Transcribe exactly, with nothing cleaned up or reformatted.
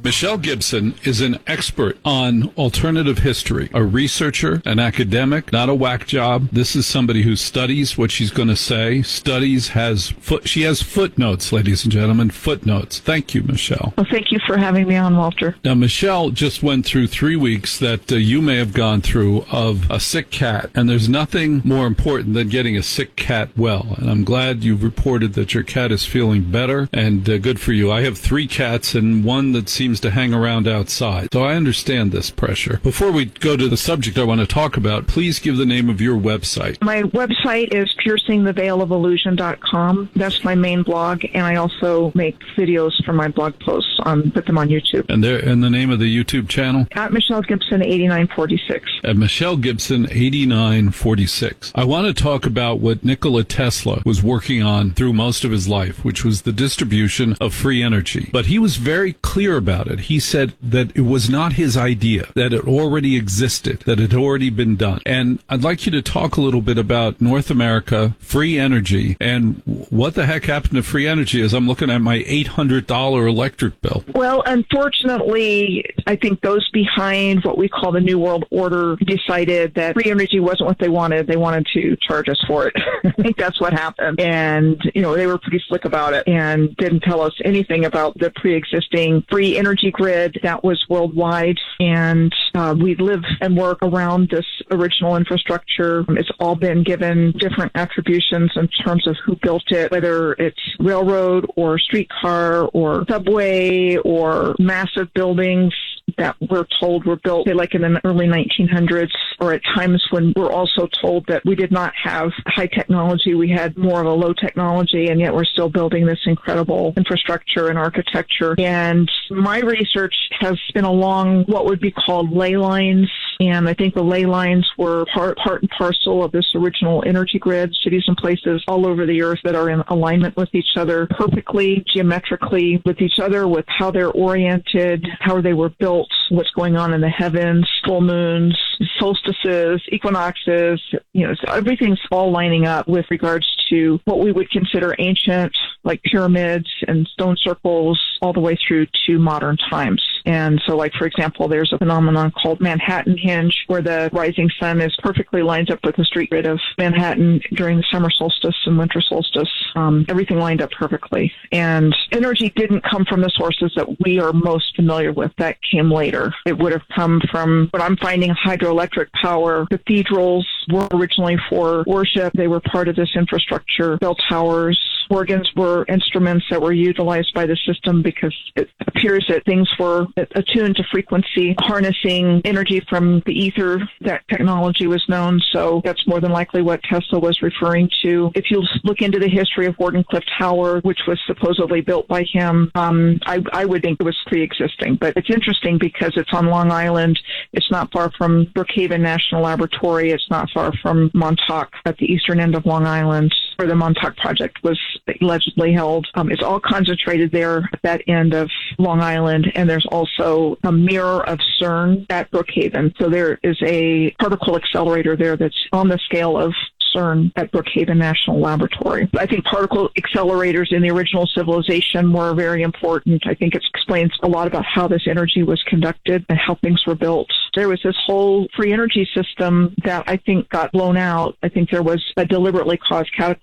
Michelle Gibson is an expert on alternative history, a researcher, an academic, not a whack job. This is somebody who studies what she's going to say, studies, has foot, she has footnotes, ladies and gentlemen, footnotes. Thank you, Michelle. Well, thank you for having me on, Walter. Now, Michelle just went through three weeks that uh, you may have gone through of a sick cat, and there's nothing more important than getting a sick cat well. And I'm glad you've reported that your cat is feeling better, and uh, good for you. I have three cats and one that seems to hang around outside, so I understand this pressure. Before we go to the subject I want to talk about, please give the name of your website. My website is piercing the veil of illusion dot com. That's my main blog, and I also make videos for my blog posts on put them on YouTube. And there, and the name of the YouTube channel? At Michelle Gibson eighty-nine forty-six. At Michelle Gibson eighty-nine forty-six. I want to talk about what Nikola Tesla was working on through most of his life, which was the distribution of free energy. But he was very clear about it. He said that it was not his idea, that it already existed, that it had already been done. And I'd like you to talk a little bit about North America, free energy, and what the heck happened to free energy as I'm looking at my eight hundred dollars electric bill. Well, unfortunately, I think those behind what we call the New World Order decided that free energy wasn't what they wanted. They wanted to charge us for it. I think that's what happened. And, you know, they were pretty slick about it and didn't tell us anything about the pre-existing free energy grid that was worldwide. And uh, we live and work around this original infrastructure. It's all been given different attributions in terms of who built it, whether it's railroad or streetcar or subway or massive buildings that we're told were built, say, like in the early nineteen hundreds, or at times when we're also told that we did not have high technology, we had more of a low technology, and yet we're still building this incredible infrastructure and architecture. And my research has been along what would be called ley lines, and I think the ley lines were part, part and parcel of this original energy grid, cities and places all over the earth that are in alignment with each other perfectly, geometrically with each other, with how they're oriented, how they were built, what's going on in the heavens, full moons, solstices, equinoxes, you know, so everything's all lining up with regards to what we would consider ancient, like pyramids and stone circles, all the way through to modern times. And so, like, for example, there's a phenomenon called Manhattan Hinge, where the rising sun is perfectly lined up with the street grid of Manhattan during the summer solstice and winter solstice. Um, everything lined up perfectly. And energy didn't come from the sources that we are most familiar with. That came later. It would have come from what I'm finding hydroelectric power. Cathedrals were originally for worship. They were part of this infrastructure. Bell towers, organs were instruments that were utilized by the system because it appears that things were attuned to frequency, harnessing energy from the ether. That technology was known, so that's more than likely what Tesla was referring to. If you look into the history of Wardenclyffe Tower, which was supposedly built by him, um, I, I would think it was pre-existing. But it's interesting because it's on Long Island. It's not far from Brookhaven National Laboratory. It's not far from Montauk at the eastern end of Long Island, where the Montauk Project was allegedly held. Um, it's all concentrated there at that end of Long Island, and there's also a mirror of CERN at Brookhaven. So there is a particle accelerator there that's on the scale of CERN at Brookhaven National Laboratory. I think particle accelerators in the original civilization were very important. I think it explains a lot about how this energy was conducted and how things were built. There was this whole free energy system that I think got blown out. I think there was a deliberately caused cataclysm